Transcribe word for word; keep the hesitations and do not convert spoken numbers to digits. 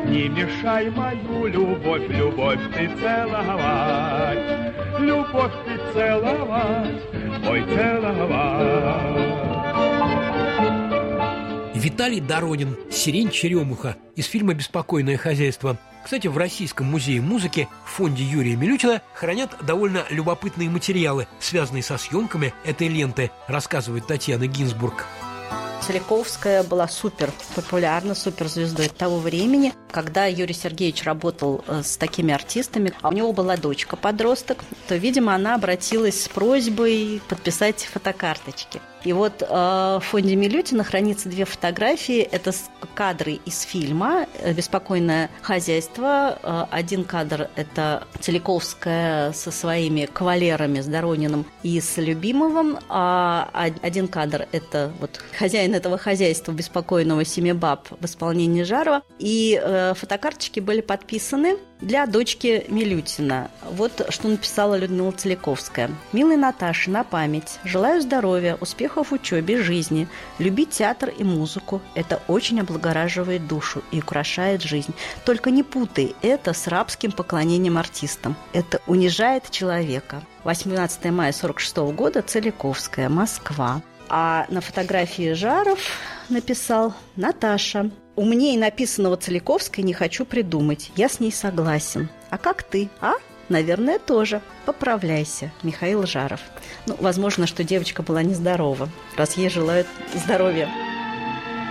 Не мешай мою любовь, любовь ты целовать, любовь ты целовать, ой, целовать. Виталий Доронин, «Сирень Черемуха» из фильма «Беспокойное хозяйство». Кстати, в Российском музее музыки в фонде Юрия Милютина хранят довольно любопытные материалы, связанные со съемками этой ленты, рассказывает Татьяна Гинзбург. Целиковская была супер популярна, суперзвездой того времени, когда Юрий Сергеевич работал с такими артистами. А у него была дочка-подросток, то, видимо, она обратилась с просьбой подписать фотокарточки. И вот э, в фонде Милютина хранится две фотографии. Это кадры из фильма «Беспокойное хозяйство». Э, один кадр – это Целиковская со своими кавалерами, с Дорониным и с Любимовым. А один кадр – это вот хозяин этого хозяйства, беспокойного Семибаб, в исполнении Жарова. И э, фотокарточки были подписаны для дочки Милютина. Вот что написала Людмила Целиковская. «Милой Наташе, на память. Желаю здоровья, успехов в учебе, жизни. Любить театр и музыку. Это очень облагораживает душу и украшает жизнь. Только не путай это с рабским поклонением артистам. Это унижает человека». восемнадцатого мая сорок шестого года, Целиковская, Москва. А на фотографии Жаров написал: «Наташа, умнее написанного Целиковской не хочу придумать. Я с ней согласен. А как ты, а? Наверное, тоже. Поправляйся. Михаил Жаров». Ну, возможно, что девочка была нездорова, раз ей желают здоровья.